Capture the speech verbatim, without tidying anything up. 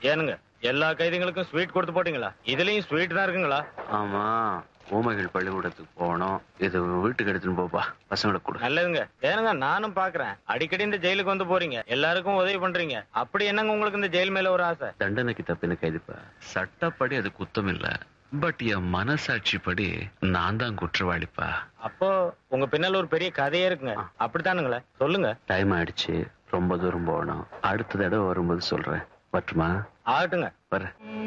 ஏனுங்க எல்லா கைதிகளுக்கும் ஸ்வீட் கொடுத்து போட்டீங்களா? இதுலயும் ஸ்வீட் தான் இருக்குங்களா? ஆமா, ஊமைகள் பள்ளிக்கூடத்துக்கு போகணும். இது வீட்டுக்கு எடுத்துன்னு போப்பா, பசங்களுக்கு கொடு. நல்லதுங்க. ஏனுங்க நானும் பாக்குறேன், அடிக்கடி இந்த ஜெயிலுக்கு வந்து போறீங்க, எல்லாருக்கும் உதவி பண்றீங்க. அப்படி என்னங்க உங்களுக்கு இந்த ஜெயில் மேல ஒரு ஆசை? தண்டனைக்கு தப்பின கைதிப்பா. சட்டப்படி அது குத்தம் இல்ல, பட் என் மனசாட்சி படி நான் தான் குற்றவாளிப்பா. அப்போ உங்க பின்னால ஒரு பெரிய கதையே இருக்குங்க, அப்படித்தானுங்களே? சொல்லுங்க. டைம் ஆயிடுச்சு, ரொம்ப தூரம் போகணும். அடுத்த தடவை வரும்போது சொல்றேன். பட்டுமா? ஆகட்டுங்க. வர